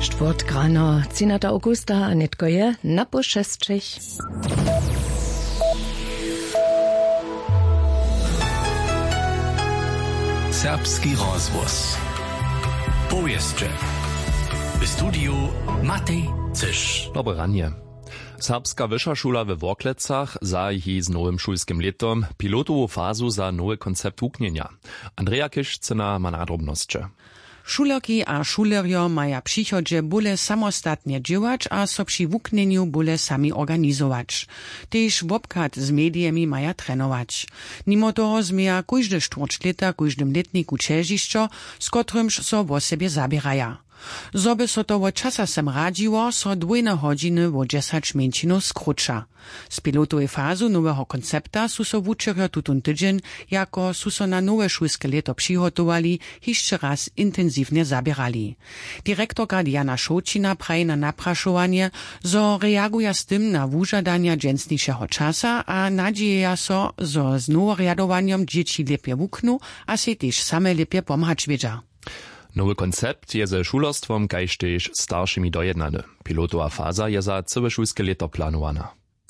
Czwort grano 13 augusta, a netko je na po 6. Serbski rozvoz. Powieszcze. W studiu Matej Cysz. Dobre ranie. Serbska wyższa szula we Worklecach zaji z nowym szulskim letom pilotową fazu za nowy koncept wuknienia. Andrea Kiszczyna ma nadrobności. Šulerki a šulerjo maja přichodźe bóle samostatnie działać, a so przy wuknieniu bóle sami organizować. Tež wobkat z mediami maja trenować. Mimo toho zmieja kóžde štvrť leta kóždym letniku ćežišćo, z kotrymž so wo sebie zabieraja. Zoby so to od časa sem radziło, so 2 godziny wo 10 mięcinów skrócza. Z pilotowej fazu nowego koncepta su so wučerjo tutun tydzień, jako su so na nowe szulskie leto przygotowali, jeszcze raz intensywnie zabierali. Dyrektorka Diana Šočina praje na napraszowanie, zo reaguje z tym na wużadania dżęsniejszego czasa, a nadzieja so, zo z noworiadowaniem dzieci lepiej wuknu, a se też same lepiej pomhać wiedza. Nowy koncept je ze šulerstvom kaž tež starszymi dojednany. Pilotowa faza je za całe szulskie leto planowana.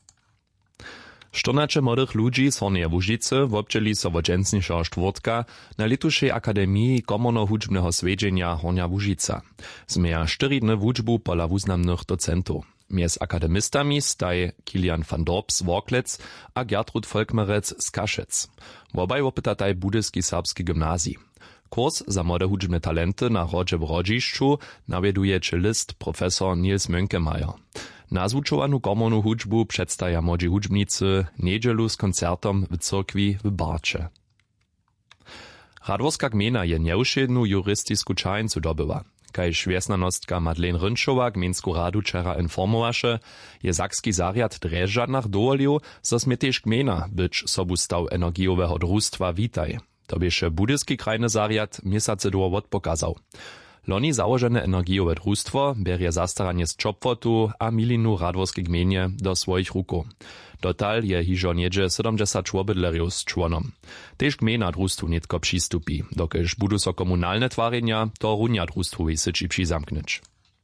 14 młodych ludzi z Horneje Łužice wobdźeli so od dżęsniejszego czwartka na letušej Akademii komorno-hudźbneho svedźenja Hornja Łužica. Zmieja 4 dny wudźbu pola wuznamnych docentów. Mjez akademistami staj Kilian van Dorp z Worklec a Gertrud Volkmerec z Kašec. Wobaj opytataj budyski serbski gymnazji. Kurs za młode hudźbne talenty na Rodźe w Rodzišću nawieduje cellist profesor Nils Mönkemeyer. Nazvučowanu komornu hudźbu przedstawia młodzi hudźbnicy niedzielu z koncertom w cyrkwi w Barcze. Radworska gmina je nieušednu juristisku čajnicu dobyła. Kaž wjesnanostka Madeleine Rynčova gminsku radu wczera informowaše, je sakski zariad Drežadnach dowolił, zo smie tež gmina być sobu staw energijowego drustwa witaj. To bieše budyski krajny zariad měsace dôvod pokazał. Loni założone energijowe drustwo bierje zastaranie z Čopvotu a milinu radworskiej gminie do swoich ruku. Dotal je hižo niedzie 70 čłobydlerjów z członom. Tež gmina drustwu nitko přistupi, dokež budu so komunalne twarjenja, to runja drustwowi syči přizamknyć.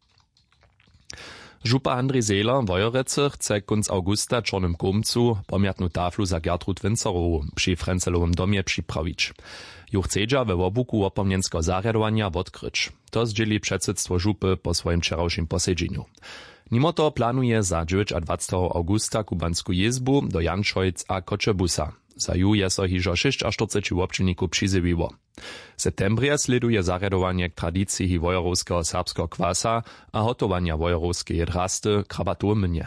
Župa Andrej Zehler Wojorece chce konc augusta Czornym Komcu pomjatnu taflu za Gertrud Winzerowu przy Frenzelowym domie připrawić. Ju chcedźa we wobuku opomnienskiego zarjadowania odkryć. To zdzieli przedsedztwo župy po swoim wczorajszym posiedzeniu. Mimo to planuje za 29. augusta kubansku jezbu do Janšojc a Kočebusa. Za ju je so hižo 46 občelników přizywiło. W septembrze sleduje zarjadowanie k tradycji wojorowskiego serbskiego kwasa a hotowania wojorowskiej drasty krabatu mnie.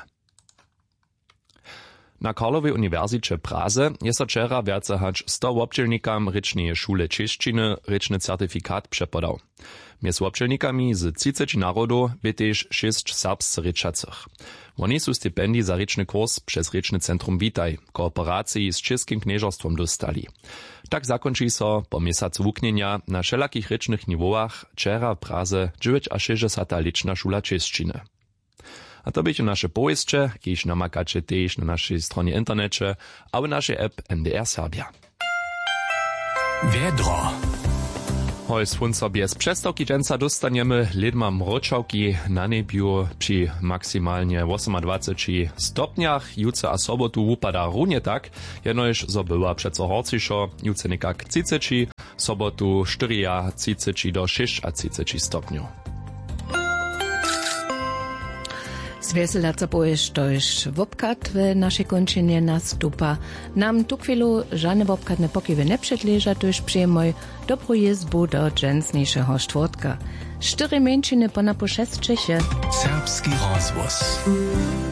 Na Karlowej Uniwersycie Praze je so wczera więcej hać 100 občelnikam rečneje szule češćiny rečny certyfikat przepodał. Mjez občelnikami z 30 narodów by też 6 serbscy rečacych. Oni su stipendii za rečny kurs przez Rečny Centrum Witaj kooperacji z Českým kniežerstvom dostali. Tak zakończy so po měsacu wuknienia na wszelakich rečnych niwołach wczera w Praze 69. szula češćiny. A to będzie nasze powieszcze, kiedyś namakacie też na naszej stronie internecie, a w naszej app MDR Serbia. Wiedro. Hoj, słońca bez przestawki dżęca dostaniemy ledma mroczałki na niebiu przy maksymalnie 28 stopniach. Jutce a sobotu upada równie tak, jenoż zo była przeco horciszo, jutce nekak 30, sobotu 4 do 6 stopniów. Zweselaca poješ, to już wobkat w naszej kończynie nastupa. Nam tu chwilu żadne wobkatne pokiwy nie przedleża, to już przyjemoj dobrą jezbu do dżęsniejszego czwartka. 4 mięciny po 6 Serbski rozvoz.